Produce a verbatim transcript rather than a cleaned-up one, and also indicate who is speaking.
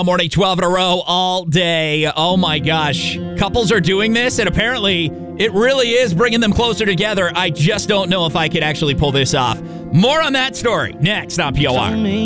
Speaker 1: Morning, twelve in a row all day. Oh my gosh. Couples are doing this, and apparently it really is bringing them closer together. I just don't know if I could actually pull this off. More on that story next on P O R.